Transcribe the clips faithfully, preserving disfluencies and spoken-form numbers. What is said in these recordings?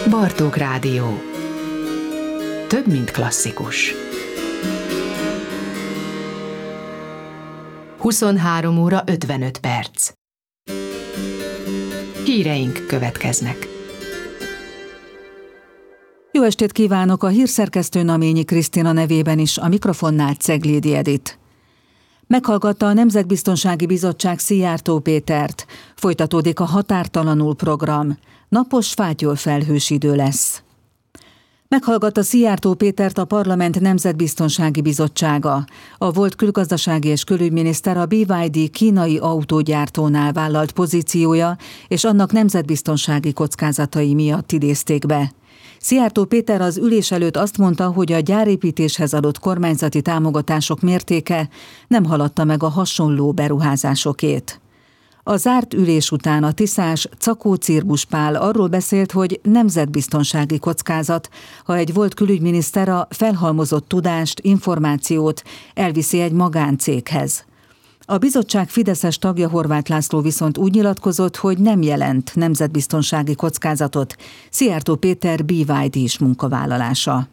Bartók Rádió. Több, mint klasszikus. huszonhárom óra ötvenöt perc. Híreink következnek. Jó estét kívánok, a hírszerkesztő Naményi Krisztina nevében is, a mikrofonnál Ceglédi Edit. Meghallgatta a Nemzetbiztonsági Bizottság Szijjártó Pétert. Folytatódik a Határtalanul program. Napos, fátyol-felhős idő lesz. Meghallgatta Szijjártó Pétert a Parlament Nemzetbiztonsági Bizottsága. A volt külgazdasági és külügyminiszter a bé vé dé kínai autógyártónál vállalt pozíciója és annak nemzetbiztonsági kockázatai miatt idézték be. Szijjártó Péter az ülés előtt azt mondta, hogy a gyárépítéshez adott kormányzati támogatások mértéke nem haladta meg a hasonló beruházásokét. A zárt ülés után a tiszás Czakó Cirbusz Pál arról beszélt, hogy nemzetbiztonsági kockázat, ha egy volt külügyminiszter a felhalmozott tudást, információt elviszi egy magáncéghez. A bizottság fideszes tagja Horváth László viszont úgy nyilatkozott, hogy nem jelent nemzetbiztonsági kockázatot Szijjártó Péter bé vé dés munkavállalása.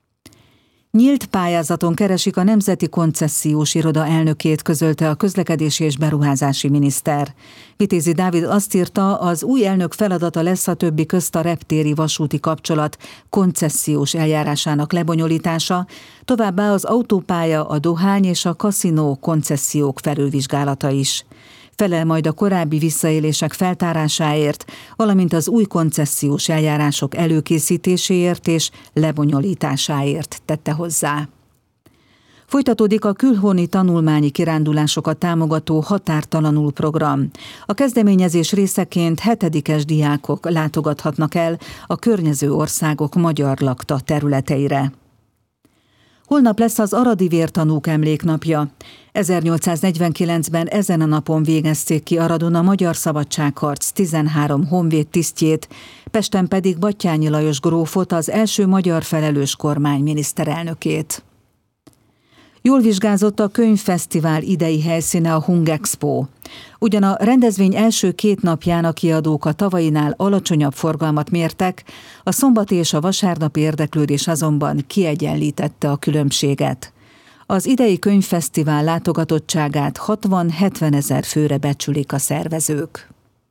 Nyílt pályázaton keresik a Nemzeti Koncesziós Iroda elnökét, közölte a közlekedési és beruházási miniszter. Vitézi Dávid azt írta, az új elnök feladata lesz a többi közt a reptéri vasúti kapcsolat koncesziós eljárásának lebonyolítása, továbbá az autópálya, a dohány és a kaszinó koncesziók felülvizsgálata is. Felel majd a korábbi visszaélések feltárásáért, valamint az új koncesziós eljárások előkészítéséért és lebonyolításáért, tette hozzá. Folytatódik a külhoni tanulmányi kirándulásokat támogató Határtalanul program. A kezdeményezés részeként hetedikes diákok látogathatnak el a környező országok magyar lakta területeire. Holnap lesz az aradi vértanúk emléknapja. ezernyolcszáznegyvenkilencben ezen a napon végezték ki Aradon a Magyar Szabadságharc tizenhárom honvéd tisztjét, Pesten pedig Batthyány Lajos grófot, az első magyar felelős kormány miniszterelnökét. Jól vizsgázott a könyvfesztivál idei helyszíne, a Hungexpo. Ugyan a rendezvény első két napján a kiadók a tavainál alacsonyabb forgalmat mértek, a szombati és a vasárnapi érdeklődés azonban kiegyenlítette a különbséget. Az idei könyvfesztivál látogatottságát hatvan-hetven ezer főre becsülik a szervezők.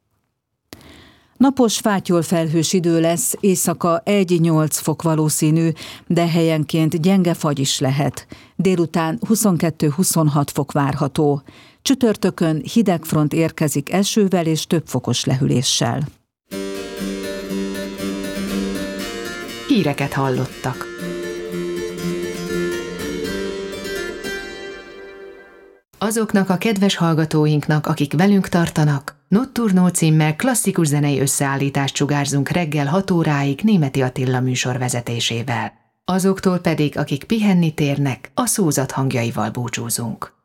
Napos, fátyol-felhős idő lesz, éjszaka egy-nyolc fok valószínű, de helyenként gyenge fagy is lehet. Délután huszonkettő-huszonhat fok várható. Csütörtökön hideg front érkezik esővel és több fokos lehűléssel. Híreket hallottak. Azoknak a kedves hallgatóinknak, akik velünk tartanak, Notturno címmel klasszikus zenei összeállítást sugárzunk reggel hat óráig Németi Attila műsor vezetésével. Azoktól pedig, akik pihenni térnek, a szózat hangjaival búcsúzunk.